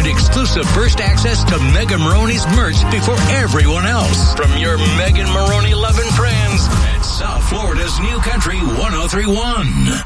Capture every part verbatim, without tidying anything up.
get exclusive first access to Megan Maroney's merch before everyone else. From your Megan Maroney loving friends at South Florida's New Country one oh three point one.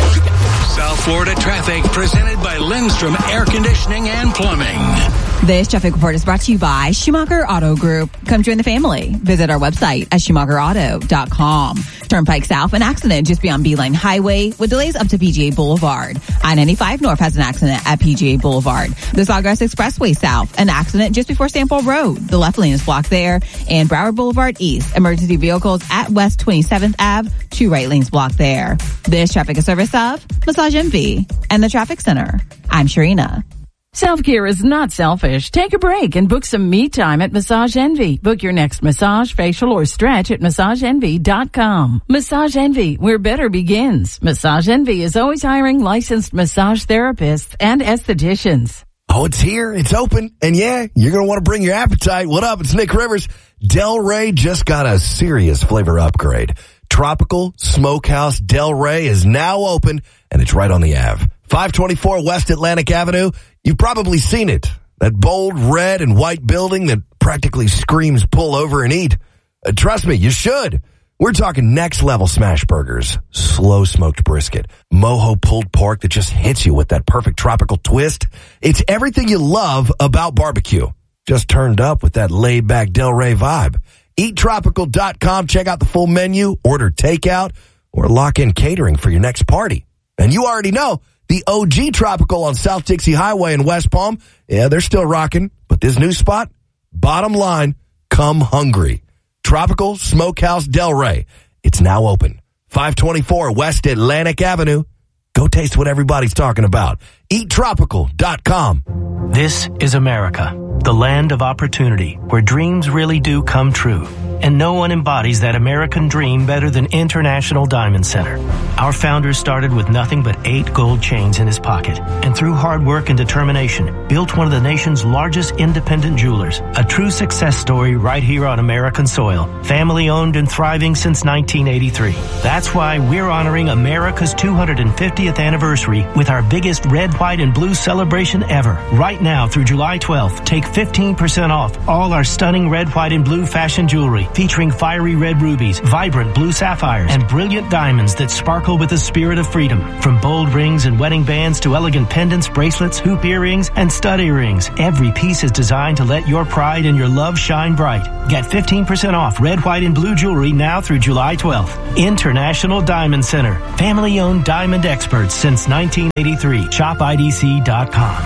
South Florida traffic presented by Lindstrom Air Conditioning and Plumbing. This traffic report is brought to you by Schumacher Auto Group. Come join the family. Visit our website at schumacher auto dot com. Turnpike South, an accident just beyond Beeline Highway with delays up to P G A Boulevard. I ninety-five North has an accident at P G A Boulevard. The Sawgrass Expressway South, an accident just before Stanford Road. The left lane is blocked there. And Broward Boulevard East, emergency vehicles at West twenty-seventh Avenue, two right lanes blocked there. This traffic is service of Massage Envy and the Traffic Center. I'm Sharina. Self-care is not selfish. Take a break and book some me time at Massage Envy. Book your next massage, facial, or stretch at massage envy dot com. Massage Envy, where better begins. Massage Envy is always hiring licensed massage therapists and estheticians. Oh, it's here. It's open. And yeah, you're going to want to bring your appetite. What up? It's Nick Rivers. Delray just got a serious flavor upgrade. Tropical Smokehouse Delray is now open, and it's right on the Ave. five twenty-four West Atlantic Avenue. You've probably seen it. That bold red and white building that practically screams pull over and eat. Uh, trust me, you should. We're talking next level smash burgers, slow smoked brisket, mojo pulled pork that just hits you with that perfect tropical twist. It's everything you love about barbecue, just turned up with that laid back Delray vibe. eat tropical dot com. Check out the full menu, order takeout, or lock in catering for your next party. And you already know, the O G Tropical on South Dixie Highway in West Palm, yeah, they're still rocking. But this new spot, bottom line, come hungry. Tropical Smokehouse Delray. It's now open. five twenty-four West Atlantic Avenue. Go taste what everybody's talking about. eat tropical dot com. This is America, the land of opportunity, where dreams really do come true. And no one embodies that American dream better than International Diamond Center. Our founder started with nothing but eight gold chains in his pocket, and through hard work and determination, built one of the nation's largest independent jewelers. A true success story right here on American soil. Family owned and thriving since nineteen eighty-three. That's why we're honoring America's two hundred fiftieth anniversary with our biggest red, white, and blue celebration ever. Right now through July twelfth, take fifteen percent off all our stunning red, white, and blue fashion jewelry, featuring fiery red rubies, vibrant blue sapphires, and brilliant diamonds that sparkle with the spirit of freedom. From bold rings and wedding bands to elegant pendants, bracelets, hoop earrings, and stud earrings, every piece is designed to let your pride and your love shine bright. Get fifteen percent off red, white, and blue jewelry now through July twelfth. International Diamond Center. Family-owned diamond experts since nineteen eighty-three. shop I D C dot com.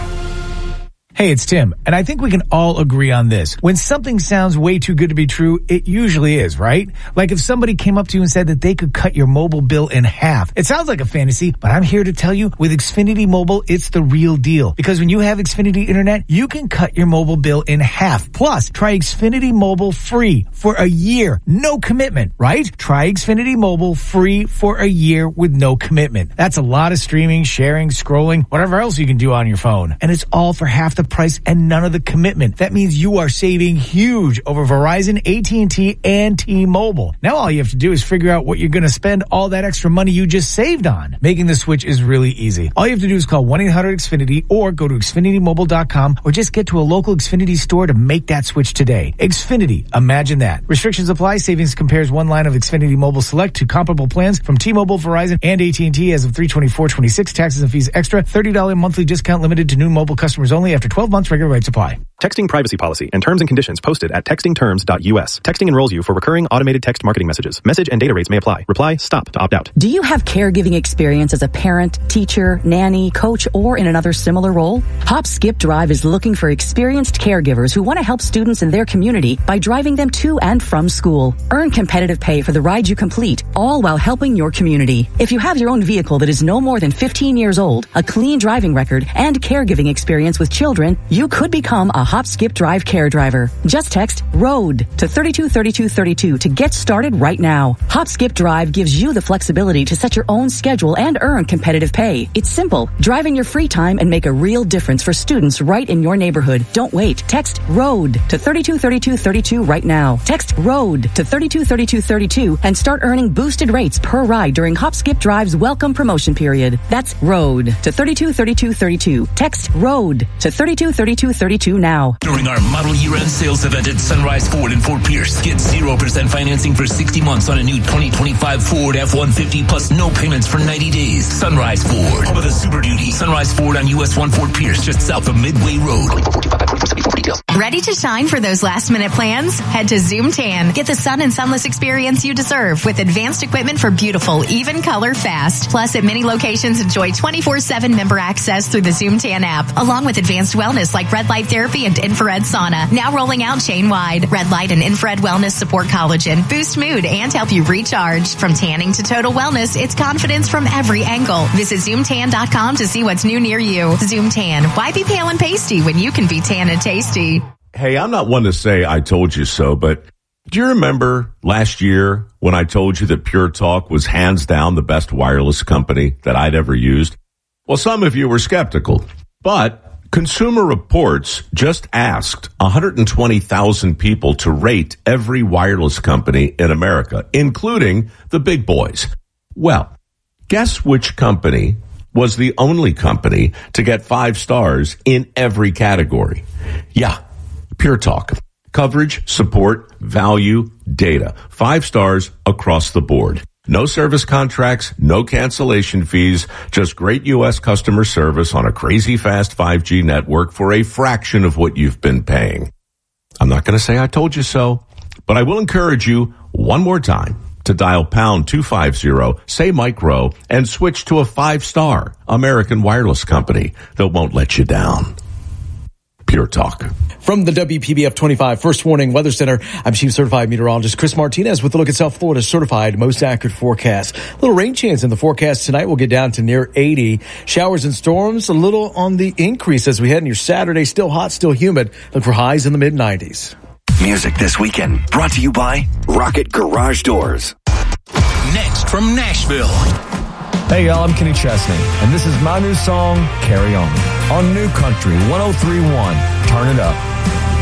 Hey, it's Tim, and I think we can all agree on this. When something sounds way too good to be true, it usually is, right? Like if somebody came up to you and said that they could cut your mobile bill in half. It sounds like a fantasy, but I'm here to tell you, with Xfinity Mobile, it's the real deal. Because when you have Xfinity Internet, you can cut your mobile bill in half. Plus, try Xfinity Mobile free for a year. No commitment, right? Try Xfinity Mobile free for a year with no commitment. That's a lot of streaming, sharing, scrolling, whatever else you can do on your phone. And it's all for half the price and none of the commitment. That means you are saving huge over Verizon, A T and T, and T-Mobile. Now all you have to do is figure out what you're going to spend all that extra money you just saved on. Making the switch is really easy. All you have to do is call one eight hundred X Finity or go to Xfinity Mobile dot com or just get to a local Xfinity store to make that switch today. Xfinity, imagine that. Restrictions apply. Savings compares one line of Xfinity Mobile Select to comparable plans from T-Mobile, Verizon, and A T and T as of three twenty-four twenty-six. Taxes and fees extra. thirty dollars monthly discount limited to new mobile customers only after twelve months. Regular rates apply. Texting privacy policy and terms and conditions posted at texting terms dot U S. Texting enrolls you for recurring automated text marketing messages. Message and data rates may apply. Reply STOP to opt out. Do you have caregiving experience as a parent, teacher, nanny, coach, or in another similar role? Hop Skip Drive is looking for experienced caregivers who want to help students in their community by driving them to and from school. Earn competitive pay for the ride you complete, all while helping your community. If you have your own vehicle that is no more than fifteen years old, a clean driving record, and caregiving experience with children, you could become a Hop Skip Drive care driver. Just text ROAD to thirty-two thirty-two thirty-two to get started right now. Hop Skip Drive gives you the flexibility to set your own schedule and earn competitive pay. It's simple. Drive in your free time and make a real difference for students right in your neighborhood. Don't wait. Text ROAD to thirty-two thirty-two thirty-two right now. Text ROAD to thirty-two thirty-two thirty-two and start earning boosted rates per ride during Hop Skip Drive's welcome promotion period. That's ROAD to thirty-two thirty-two thirty-two. Text ROAD to thirty-two thirty-two thirty-two thirty-two now. During our model year-end sales event at Sunrise Ford in Fort Pierce, get zero percent financing for sixty months on a new twenty twenty-five Ford F one fifty plus no payments for ninety days. Sunrise Ford, home of the Super Duty. Sunrise Ford on U S one Fort Pierce, just south of Midway Road. Ready to shine for those last-minute plans? Head to Zoom Tan. Get the sun and sunless experience you deserve with advanced equipment for beautiful, even color fast. Plus, at many locations, enjoy twenty-four seven member access through the Zoom Tan app, along with advanced wellness like red light therapy and infrared sauna. Now rolling out chain-wide. Red light and infrared wellness support collagen, boost mood, and help you recharge. From tanning to total wellness, it's confidence from every angle. Visit zoom tan dot com to see what's new near you. Zoom Tan. Why be pale and pasty when you can be tan and tasty? Hey, I'm not one to say I told you so, but do you remember last year when I told you that Pure Talk was hands down the best wireless company that I'd ever used? Well, some of you were skeptical, but Consumer Reports just asked one hundred twenty thousand people to rate every wireless company in America, including the big boys. Well, guess which company was the only company to get five stars in every category? Yeah, Pure Talk. Coverage, support, value, data. Five stars across the board. No service contracts, no cancellation fees, just great U S customer service on a crazy fast five G network for a fraction of what you've been paying. I'm not going to say I told you so, but I will encourage you one more time to dial pound two fifty, say Mike Rowe, and switch to a five-star American wireless company that won't let you down. Pure Talk. From the W P B F twenty-five First Warning Weather Center, I'm Chief Certified Meteorologist Chris Martinez with a look at South Florida's certified most accurate forecast. A little rain chance in the forecast tonight. We'll get down to near eighty. Showers and storms a little on the increase as we head into your Saturday. Still hot, still humid. Look for highs in the mid nineties. Music this weekend brought to you by Rocket Garage Doors. Next from Nashville. Hey y'all, I'm Kenny Chesney, and this is my new song, Carry On, on New Country one oh three point one. Turn it up.